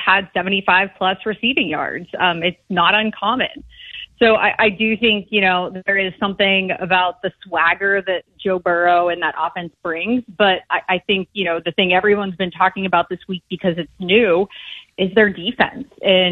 had 75 plus receiving yards. It's not uncommon. So I do think, there is something about the swagger that Joe Burrow and that offense brings. But I think, the thing everyone's been talking about this week because it's new is their defense. And